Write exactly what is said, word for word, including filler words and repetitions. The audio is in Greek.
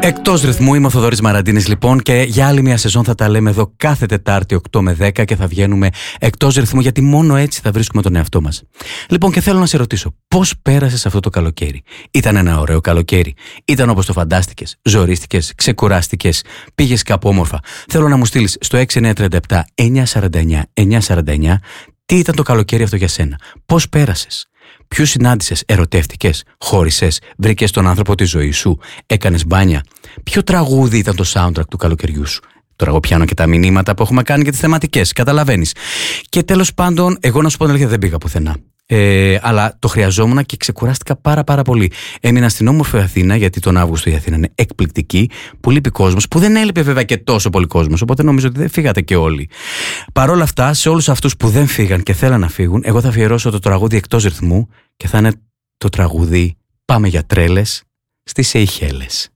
Εκτός ρυθμού, είμαι ο Θοδωρής Μαραντίνης λοιπόν, και για άλλη μια σεζόν θα τα λέμε εδώ κάθε Τετάρτη οκτώ με δέκα και θα βγαίνουμε εκτός ρυθμού, γιατί μόνο έτσι θα βρίσκουμε τον εαυτό μας. Λοιπόν, και θέλω να σε ρωτήσω, πώς πέρασες αυτό το καλοκαίρι? Ήταν ένα ωραίο καλοκαίρι? Ήταν όπως το φαντάστηκες? Ζορίστηκες? Ξεκουράστηκες? Πήγες κάπου όμορφα? Θέλω να μου στείλεις στο έξι εννιά τρία επτά εννιά τέσσερα εννιά εννιά τέσσερα εννιά τι ήταν το καλοκαίρι αυτό για σένα. Πώς πέρασες? Ποιους συνάντησες? Ερωτεύτηκες? Χώρισες? Βρήκες τον άνθρωπο της ζωής σου? Έκανες μπάνια? Ποιο τραγούδι ήταν το soundtrack του καλοκαιριού σου? Τώρα εγώ πιάνω και τα μηνύματα που έχουμε κάνει και τις θεματικές, καταλαβαίνεις. Και τέλος πάντων, εγώ να σου πω την αλήθεια, δεν πήγα πουθενά. Ε, αλλά το χρειαζόμουν και ξεκουράστηκα πάρα πάρα πολύ. Έμεινα στην όμορφη Αθήνα, γιατί τον Αύγουστο η Αθήνα είναι εκπληκτική, που λείπει κόσμος, που δεν έλειπε βέβαια και τόσο πολύ κόσμος, οπότε νομίζω ότι δεν φύγατε και όλοι. Παρ' όλα αυτά, σε όλους αυτούς που δεν φύγαν και θέλαν να φύγουν, εγώ θα αφιερώσω το τραγούδι Εκτός ρυθμού και θα είναι το τραγούδι Πάμε για τρέλες στις Σεϊχέλες.